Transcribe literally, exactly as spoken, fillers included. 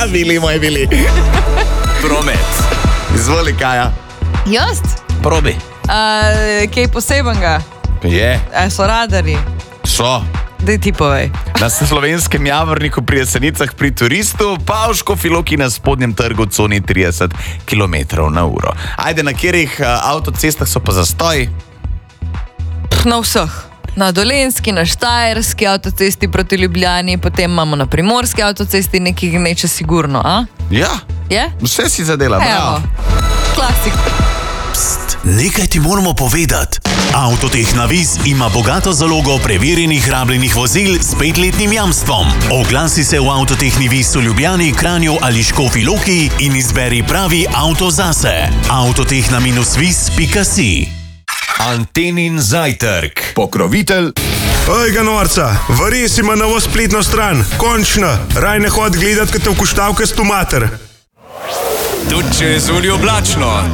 Bili, moj bili. Promet. Izvoli, Kaja. Jaz? Probi. Uh, kaj posebenega? Je. A so radari? So. Daj ti povej. Na slovenskem Javorniku pri Jesenicah pri turistu, pa v Škofji Loki na spodnjem trgu coni trideset kilometrov na uro. Ajde, na katerih uh, avtocestah so pa zastoji? Na vseh. Na Dolenjski, na Štajerski avtocesti proti Ljubljani, potem imamo na Primorski avtocesti nekaj gneče sigurno, a? Ja. Je? Vse si zadela, bravo. Klasik. Pst, nekaj ti moramo povedati. Avtotehna Viz ima bogato zalogo preverjenih rabljenih vozil s petletnim jamstvom. Oglasi se v Avtotehni Viz v Ljubljani, Kranju ali Škofji Loki in izberi pravi avto zase. avtotehna viz pika si. Antenin zajtrk. Pokrovitelj. Ej ga norca, vari si ima novo spletno stran. Končno, raj ne hod gledat, kad te v kuštavke stu mater. Tudi če je zunaj oblačno.